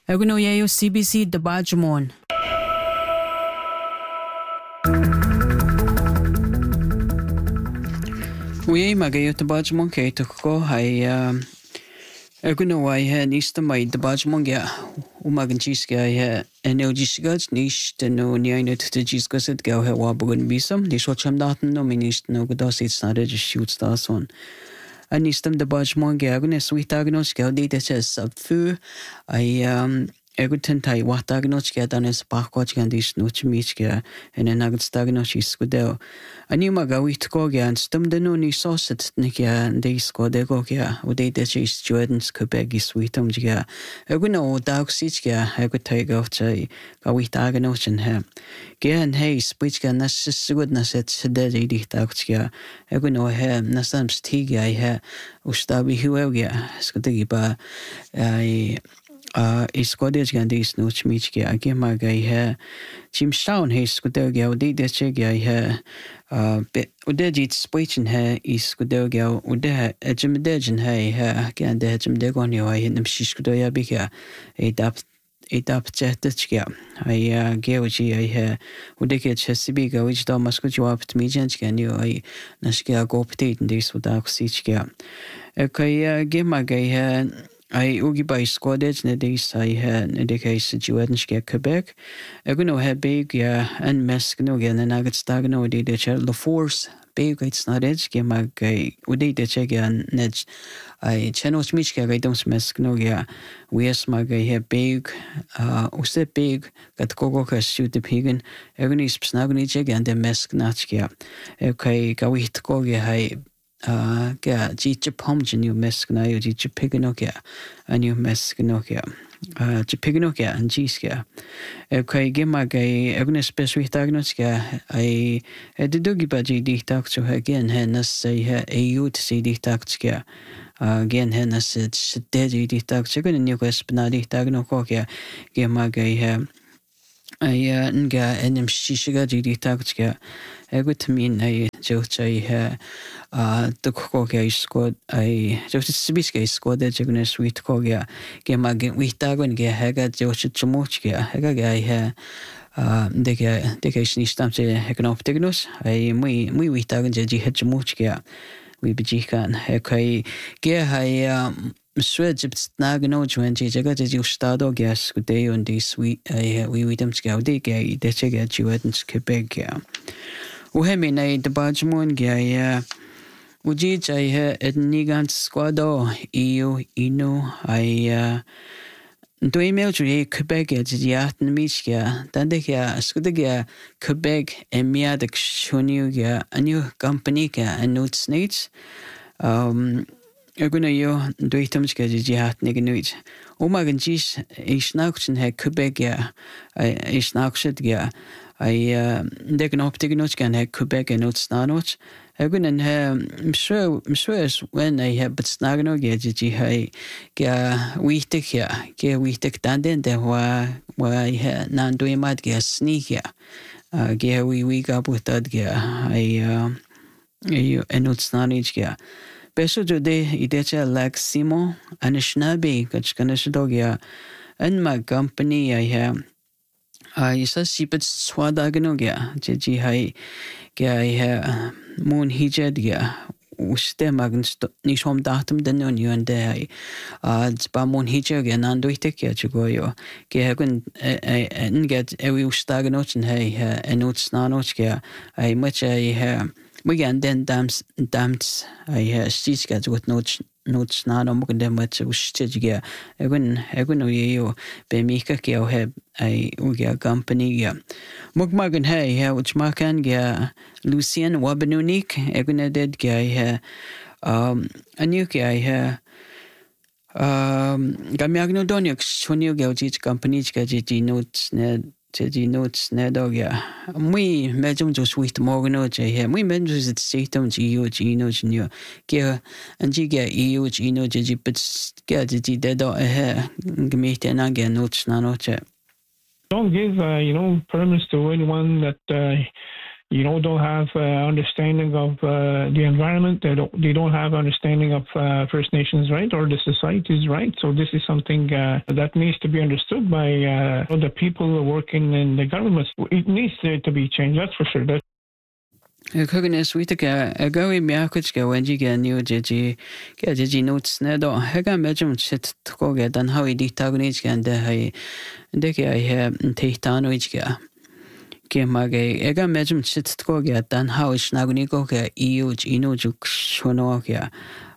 Eguno yayo CBC Dabajmon. We magayo Dabajmon kay tuko hay eguno wai he nista mai Dabajmon ya umaganchis ga he energisgaj nish no niaino tjisgaset ga he wabugun bisam ni socham daten no minist no godas it's not just shoots da son. Anistam Dabajmon ga eguno sweetagnos ga de subfu I Egutan tai watagnochka danes parkochkan dis nuchmichka en nagstagnochis skudeo. Anima gawitkoga and stumdeno ni soset nikia dis kodegoga udete chis Jordans kubegi sweetumjiga. Eguno dagsichka egutaigovchai gawitagnochen he. Gian hey spichka nasisugudnaset sededi dagchka. Eguno he nasam stiga he ustabi huelga skudiba Iskodic gandis nuch michki agima gay he Jim Shawn he skudelga udi dechega he udejit spichin he iskudelga ude ejimdejin he gande ejimdegonio I him shiskudoya bika edap chetchka I geoji I he udeke chesibiga which do maskujuapt mijanchka new I nashka goptit this udak sichka okay gima gay he I ugi by squadage nedis I had nedicase Judenske Quebec. Eguno had big and meskno again and agate stagno de the force big it's not edge gemag udi de chegan nedge I chenos michka gaidons meskno we smag he big use big gat gogo shoot the pigan egunis snagni cheg and the mesk nachkia okay gawit goge hai ga jicha pomjin you meskna you jicha piganokia and you mesknokia Jipiganokia and Jiska. Okay, Gima gay Agnes Special Diagnoska. I did baji dictax again, Hennas say her a youth see dictaxka. Again, Hennas said, Daddy dictax, you're going to new Esplanadi Dagnokokia. Gima gay I nga enim shishiga dictaxka. I would mean I just I the Koga squad I just Sibiska squad that you're gonna sweet Koga game again with Dagon get Haga Josh Chamochka Haga guy the gation stamps a hecanoptignus I we with Dagon Jeji Hedgemochka we bejikan okay get I Swedgibs Nagano when Jaga you start or gas good day on this we with them scout they get the check at you at Quebec. Uhemi na Dabajmon gaya Ujij I Nigant Squado EU Ino I do email to Quebec at Yatan Michia, Dandekia, Skudiga, Quebec, and Miadak Shoniuga, a new company and note snakes. Gonna yo do it Yat Niganuit. Omaganjis is Nauchen had Quebec is Nauchet. I dekken op tegen ons kan ik Quebec en Ooststanots. Ik ben een sure when I have but snagen ook je hij ga wichtig ja ga wichtig dan de waar hij nan doe maar ga sneak ja ga we ga put dat ga I en Ooststanots ga beso de idee like Simon en snabi dat kan is dog ja en my company I have isa sipet swadagano gya jeji hai gya moon hijed gya uste magen nicht hom datum den und yonde hai ba moon hijed gya nan doite gya chugoyo gya gun get ewi ustaganochen hai enot snanoch gya ai much ai we gan den dams ai stis gya with notes not on them much ustige egun yo be mika ke have I uga company mugmagan hey which makan ga Lucien Wabenunik egun dead guy a new guy Gamiagno Doniak Shonio Gaujich company gaji notes notes nedog we medum just with morgano je we medum it setum geo geno genio ge and ge eu geno je but ge je dedo gemete and again notes nanoche don't give permits to anyone that don't have understanding of the environment. They don't have understanding of First Nations right or the society's right. So this is something that needs to be understood by the people working in the government. It needs to be changed. That's for sure. Cognes Whitaker, a go in Miakuchka when you get new Gigi, get Gigi notes Nedo, Haga Majum shit to go get and how he did Tagunich and the Deki I have Taitanoichka. Kimage, Ega Majum shit to go get and how is Nagunikoka, Euge, Inujuk, Shonokia,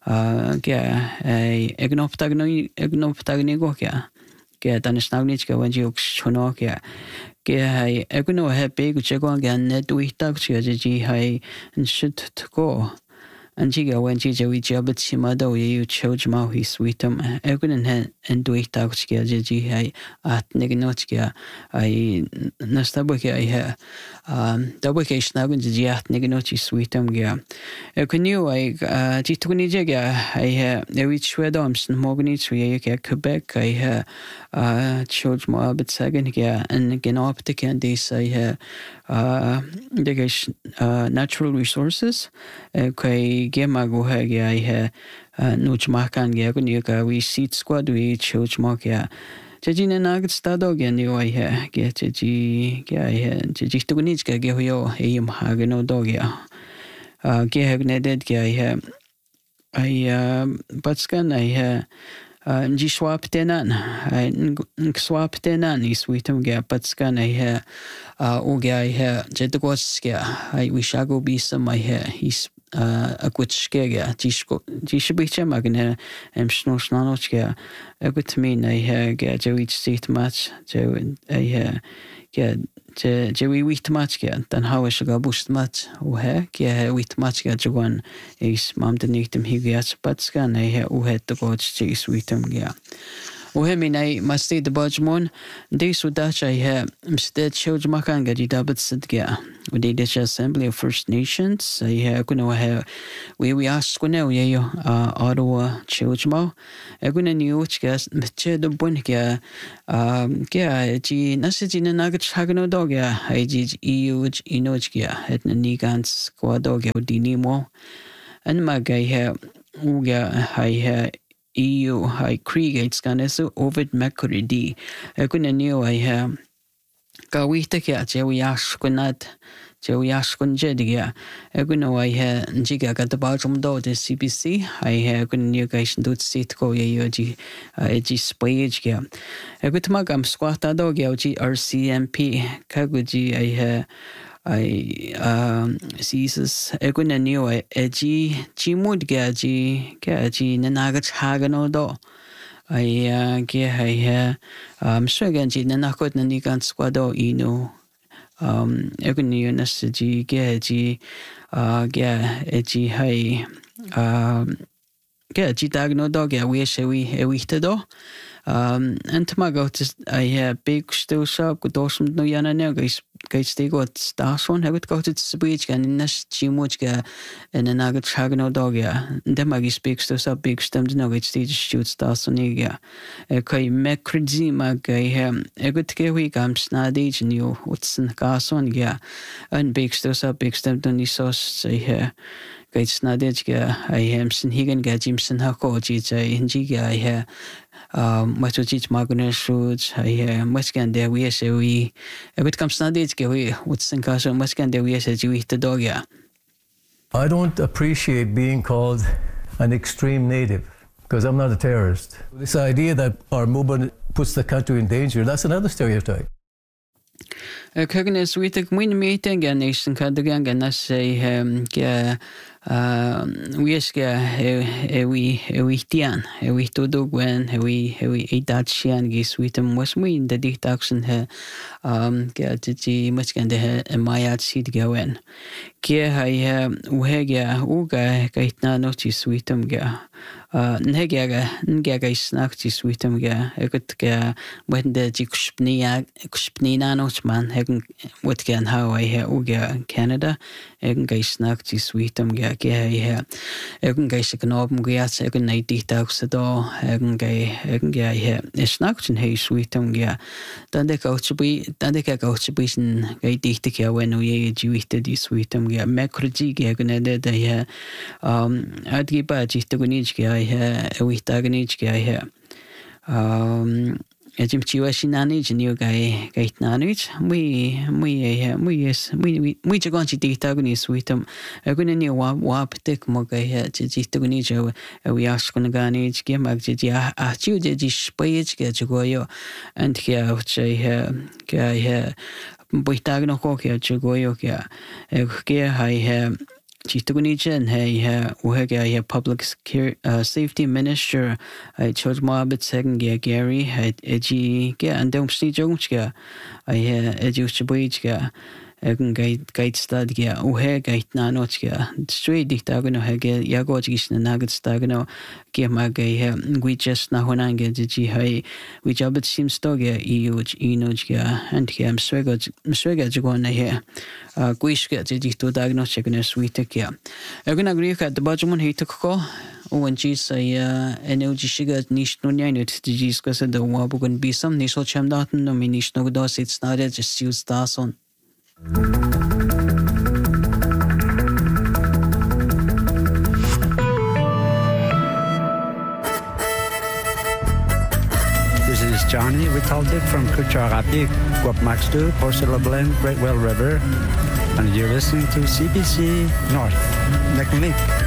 Egnoptagnigokia, get and Snagnichka when you Shonokia. Ke eguno big chego again net we talk to ji and should to go and jiga when jija we jabit simado you choge ma he sweetum egunen and do it talk to ji at nignotska I nastabuke I double-cation nagun ji at nignochi sweetum gea ekunu I jituni jega I reach wedoms mognits we Quebec I choge ma bit second gea and genoptic and this I natural resources kai gema go ha gea I nuch makan gea kunika we seat squad we choge ma gea Jajina nagit stado gen you I get ji jistugunich ge yo aim hageno dogia ge hagneded ge I batskan I ji swap tenan I swap tenan is sweetum ge batskan I oge I jetgoskia I wish I go be some I he's a good skega jishbicha magne snanochka a good mean I get Joey seat match I get Joey wheat match get then how I should go boost match wheat match get one is mom the need him he gets but scan I had to go to sweet him وهمي مستي دباجمون دي سوداش I instead showed makanga di dabat sidga ودي دش Assembly of First Nations I كنا we asked كنا ويا Ottawa childmo كنا نيوتشكا متشد بونكا كا جي نسجينا ناقش حقنا دوغا هاي جي إيوج إنوجكا هتنا نيغانس كوا دوغا ودينيمو أنما جاي وجا هاي EU high creates ganesu ovid makuridi. Kuna new I have Gawita Jewi Ashkunat, Jewi Ashkun Jediga. Eguno I have Jiga got the bottom door the CBC. I have good new guys do sit go yoji G spage gear. Egutmagam squatta dog yoji RCMP Kaguji I have. Jesus eguna new G mood gaji nanagach hagano do ge so again ji nanakot nanigan squado ino eguni nasji gaji ge hai gaji dagno dog ya we do and to my go to I big still shop good awesome no yana now guys they got stars one I would go to the beach and in this chimuchka and then I got chagno dog ya then my speaks to sub big stems no guys they just shoot stars on ya kai mekridzi mag I good ke we come snadage new what's in gas on ya and big still sub big stem don't you so say guys snadage I am sin higan ga jimson hako ji injiga I much of each Magnus Shoots, I much can there we say we a bit comes not it we what's in castle much can there we say you eat the dog yeah. I don't appreciate being called an extreme native because I'm not a terrorist. This idea that our movement puts the country in danger, that's another stereotype. Cognes we took win meeting and nation Kadagang and I say we ask we tian we to do when we eat that shian gis with them was we in the dictation get the much can the my seed go in ke I uhega uga kaitna notice with them ga nega snack is with them ga ekut ga when the kushpnia not man what can how I uga Canada and guys snack is with them ga ke he egen ge se knoben geats egen nei ditaug se do egen ge he snachten he sweetum ge dan de coach be sin ge dikte ke when we juite di sweetum ge macroji ge egen de he adgi ba jiste gunich ge he we tagnich ge he Jim Chiwashinani, New Guy, Gate Nanich, we going to Ditagonis with them. I'm going to know what take Moga Jistagonijo, we ask on the Ganage, Gamag, a Judish Page, get to go, and here, Guy, Boitagno Hokia, Chugoyokia, I have. Chistagunichen he public safety minister George Moabit second Gary had edgy and don't see Joneska I educated guide study gate nanotska straight dictagano hege yagogish nugget stagano gemage we just nahonange ji which abit seems toge enojga and him swega jgona here guishka ji diagnostic in a sweet kia again agree at the bottom he took ko when she say energy sugar niche no unit the discuss the wabugun be some niche cham datan no minish no dos it's not just use das on This is Johnny Witaldik from Kucharati, Guapmaxtu, Porcelablen, Great Well River, and you're listening to CBC North, Neknik.